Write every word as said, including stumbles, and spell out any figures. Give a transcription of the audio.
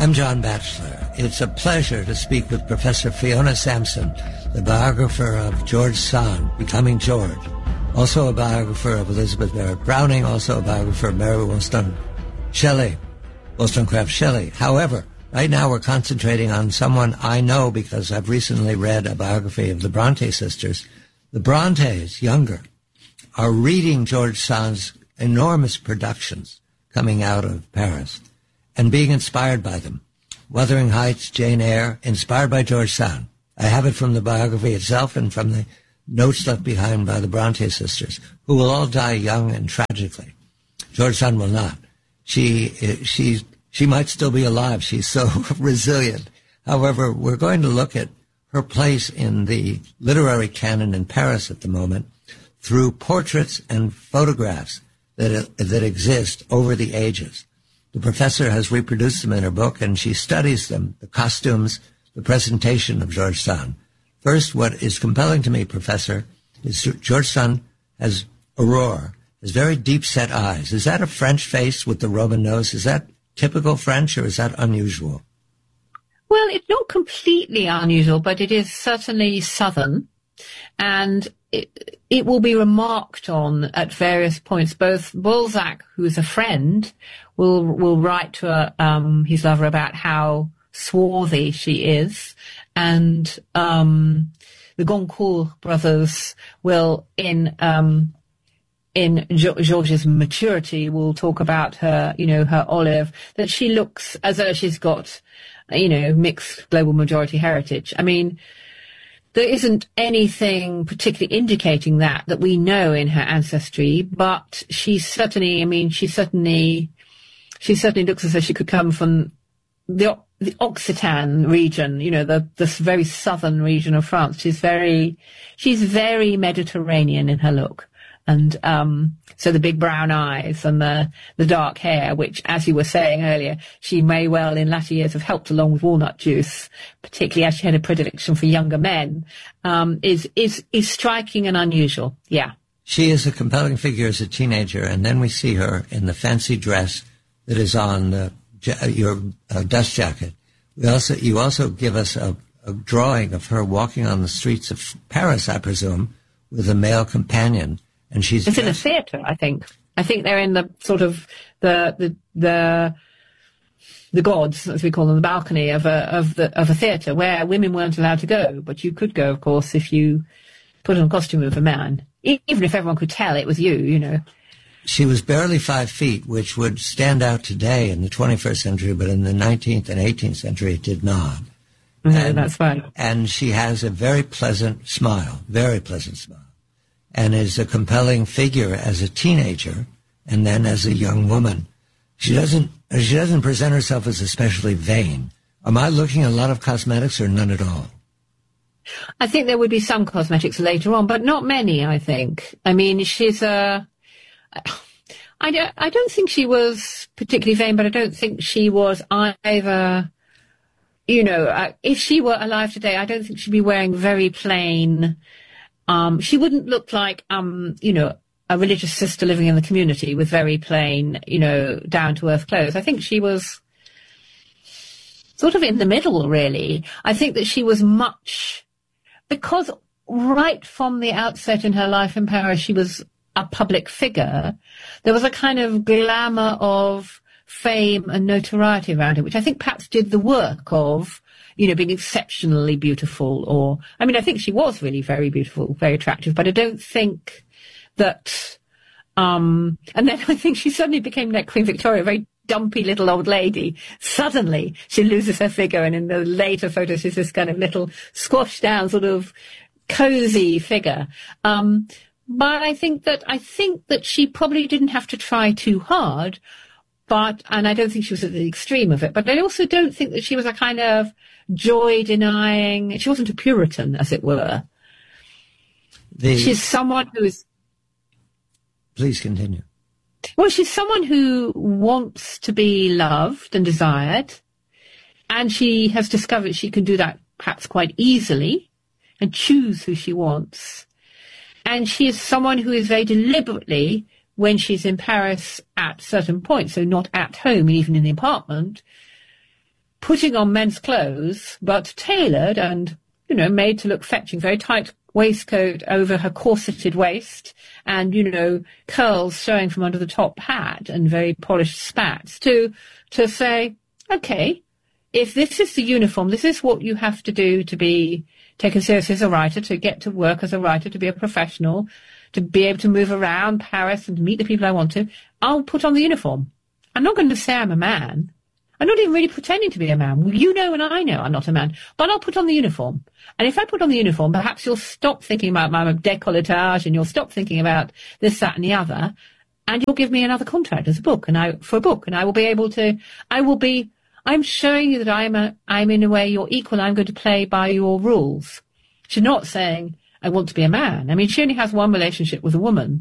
I'm John Batchelor. It's a pleasure to speak with Professor Fiona Sampson, the biographer of George Sand, Becoming George, also a biographer of Elizabeth Barrett Browning, also a biographer of Mary Wollstonecraft Shelley. Wollstonecraft Shelley. However, right now we're concentrating on someone I know because I've recently read a biography of the Bronte sisters. The Brontes, younger, are reading George Sand's enormous productions coming out of Paris and being inspired by them. Wuthering Heights, Jane Eyre, inspired by George Sand. I have it from the biography itself and from the notes left behind by the Bronte sisters, who will all die young and tragically. George Sand will not. She, she, she might still be alive. She's so resilient. However, we're going to look at her place in the literary canon in Paris at the moment through portraits and photographs that, that exist over the ages. The professor has reproduced them in her book, and she studies them, the costumes, the presentation of George Sand. First, what is compelling to me, Professor, is George Sand has Aurore, has very deep-set eyes. Is that a French face with the Roman nose? Is that typical French, or is that unusual? Well, it's not completely unusual, but it is certainly Southern, and it, it will be remarked on at various points. Both Balzac, who's a friend, will will write to a, um, his lover about how swarthy she is, and um, the Goncourt brothers will, in um, in George's maturity, will talk about her, you know, her olive, that she looks as though she's got, you know, mixed global majority heritage. I mean, there isn't anything particularly indicating that, that we know in her ancestry, but she certainly, I mean, she certainly, she certainly looks as though she could come from the, the Occitan region, you know, the, this very southern region of France. She's very, she's very Mediterranean in her look. And, um, so the big brown eyes and the, the dark hair, which, as you were saying earlier, she may well in latter years have helped along with walnut juice, particularly as she had a predilection for younger men, um, is, is, is striking and unusual. Yeah. She is a compelling figure as a teenager, and then we see her in the fancy dress that is on the, your uh, dust jacket. We also, you also give us a, a drawing of her walking on the streets of Paris, I presume, with a male companion. And she's it's in a theatre, I think. I think they're in the sort of the the the the gods, as we call them, the balcony of a of the of a theatre where women weren't allowed to go, but you could go, of course, if you put on a costume of a man, even if everyone could tell it was you, you know. She was barely five feet, which would stand out today in the twenty-first century, but in the nineteenth and eighteenth century, it did not. No, and, that's right. And she has a very pleasant smile, very pleasant smile, and is a compelling figure as a teenager and then as a young woman. She doesn't she doesn't present herself as especially vain. Am I looking at a lot of cosmetics or none at all? I think there would be some cosmetics later on, but not many, I think. I mean, she's a... I don't, I don't think she was particularly vain, but I don't think she was either... You know, uh, if she were alive today, I don't think she'd be wearing very plain... Um, she wouldn't look like, um, you know, a religious sister living in the community with very plain, you know, down-to-earth clothes. I think she was sort of in the middle, really. I think that she was much, because right from the outset in her life in Paris, she was a public figure. There was a kind of glamour of fame and notoriety around her, which I think perhaps did the work of, you know, being exceptionally beautiful, or, I mean, I think she was really very beautiful, very attractive, but I don't think that, um, and then I think she suddenly became like Queen Victoria, a very dumpy little old lady. Suddenly she loses her figure, and in the later photos she's this kind of little squashed down sort of cozy figure. Um, but I think that, I think that she probably didn't have to try too hard, but, and I don't think she was at the extreme of it, but I also don't think that she was a kind of joy-denying, she wasn't a Puritan, as it were. The... She's someone who is... Please continue. Well, she's someone who wants to be loved and desired, and she has discovered she can do that perhaps quite easily and choose who she wants. And she is someone who is very deliberately, when she's in Paris at certain points, so not at home, even in the apartment, putting on men's clothes, but tailored and, you know, made to look fetching, very tight waistcoat over her corseted waist and, you know, curls showing from under the top hat and very polished spats, to to say, okay, if this is the uniform, this is what you have to do to be taken seriously as a writer, to get to work as a writer, to be a professional, to be able to move around Paris and meet the people I want to, I'll put on the uniform. I'm not going to say I'm a man. I'm not even really pretending to be a man. Well, you know and I know I'm not a man. But I'll put on the uniform. And if I put on the uniform, perhaps you'll stop thinking about my décolletage and you'll stop thinking about this, that and the other. And you'll give me another contract as a book and I for a book. And I will be able to, I will be, I'm showing you that I'm a, I'm in a way your equal. I'm going to play by your rules. She's not saying I want to be a man. I mean, she only has one relationship with a woman.